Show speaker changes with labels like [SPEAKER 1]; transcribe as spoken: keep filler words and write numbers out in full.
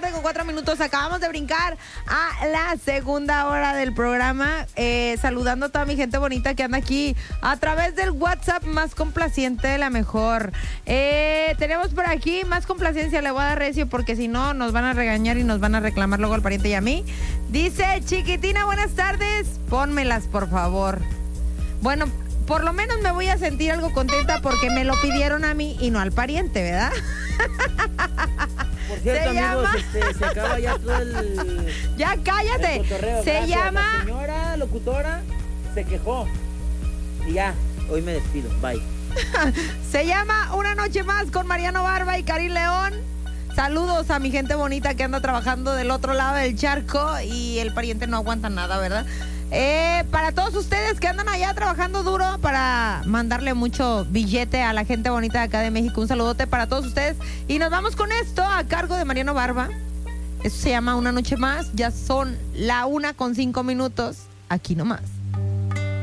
[SPEAKER 1] tarde con cuatro minutos. Acabamos de brincar a la segunda hora del programa. Eh, saludando a toda mi gente bonita que anda aquí a través del WhatsApp más complaciente de la mejor. Eh, tenemos por aquí más complacencia. Le voy a dar recio porque si no nos van a regañar y nos van a reclamar luego al pariente y a mí. Dice Chiquitina, buenas tardes. Pónmelas, por favor. Bueno, por lo menos me voy a sentir algo contenta porque me lo pidieron a mí y no al pariente, ¿verdad?
[SPEAKER 2] Por cierto,
[SPEAKER 1] se
[SPEAKER 2] amigos,
[SPEAKER 1] llama...
[SPEAKER 2] este, se acaba ya todo el...
[SPEAKER 1] Ya cállate.
[SPEAKER 2] el cotorreo.
[SPEAKER 1] Se
[SPEAKER 2] Gracias.
[SPEAKER 1] llama...
[SPEAKER 2] La señora locutora se quejó. Y ya, hoy me despido. Bye.
[SPEAKER 1] Se llama Una Noche Más con Mariano Barba y Karim León. Saludos a mi gente bonita que anda trabajando del otro lado del charco y el pariente no aguanta nada, ¿verdad? Eh, para todos ustedes que andan allá trabajando duro para mandarle mucho billete a la gente bonita de acá de México, un saludote para todos ustedes. Y nos vamos con esto a cargo de Mariano Barba. Eso se llama Una Noche Más. Ya son la una con cinco minutos. Aquí nomás.